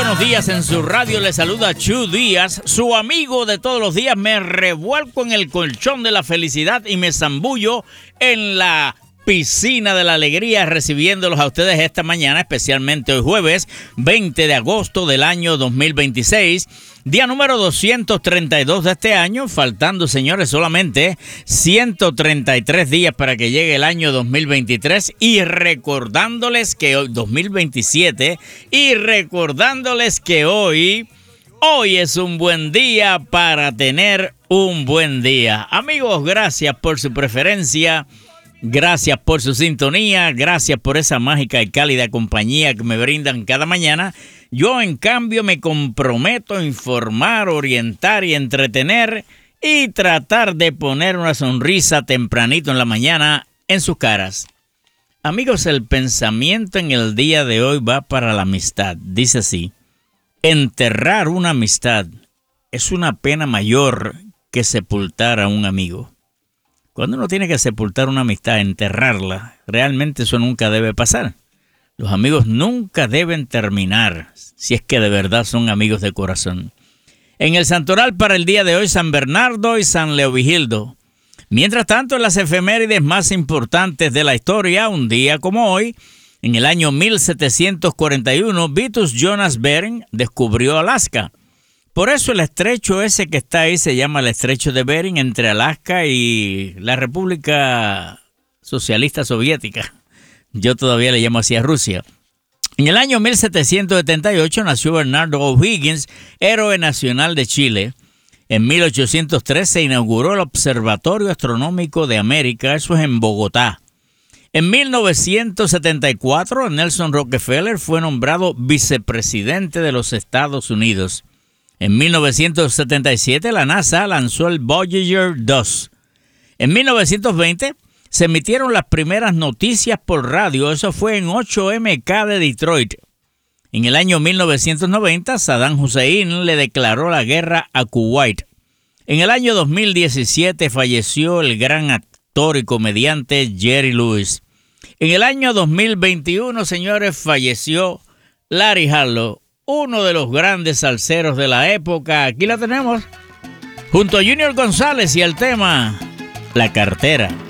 buenos días. En su radio le saluda Chu Díaz, su amigo de todos los días. Me revuelco en el colchón de la felicidad y me zambullo en la piscina de la alegría recibiéndolos a ustedes esta mañana, especialmente hoy jueves 20 de agosto del año 2026. Día número 232 de este año, faltando, señores, solamente 133 días para que llegue el año 2023 y recordándoles que hoy, 2027, y recordándoles que hoy es un buen día para tener un buen día. Amigos, gracias por su preferencia. Gracias por su sintonía, gracias por esa mágica y cálida compañía que me brindan cada mañana. Yo, en cambio, me comprometo a informar, orientar y entretener y tratar de poner una sonrisa tempranito en la mañana en sus caras. Amigos, el pensamiento en el día de hoy va para la amistad. Dice así: enterrar una amistad es una pena mayor que sepultar a un amigo. Cuando uno tiene que sepultar una amistad, enterrarla, realmente eso nunca debe pasar. Los amigos nunca deben terminar, si es que de verdad son amigos de corazón. En el santoral para el día de hoy, San Bernardo y San Leovigildo. Mientras tanto, en las efemérides más importantes de la historia, un día como hoy, en el año 1741, Vitus Jonas Bering descubrió Alaska. Por eso el estrecho ese que está ahí se llama el estrecho de Bering, entre Alaska y la República Socialista Soviética. Yo todavía le llamo así a Rusia. En el año 1778 nació Bernardo O'Higgins, héroe nacional de Chile. En 1803 se inauguró el Observatorio Astronómico de América, eso es en Bogotá. En 1974 Nelson Rockefeller fue nombrado vicepresidente de los Estados Unidos. En 1977 la NASA lanzó el Voyager 2. En 1920 se emitieron las primeras noticias por radio, eso fue en 8MK de Detroit. En el año 1990 Saddam Hussein le declaró la guerra a Kuwait. En el año 2017 falleció el gran actor y comediante Jerry Lewis. En el año 2021, señores, falleció Larry Harlow, uno de los grandes salseros de la época. Aquí la tenemos, junto a Junior González y el tema La Cartera.